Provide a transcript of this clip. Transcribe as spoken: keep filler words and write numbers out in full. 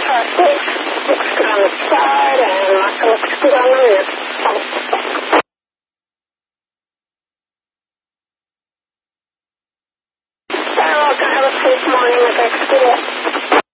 fantastic. Looks good on the side and looks good on the rear. You're welcome. Have a safe morning with Expedia.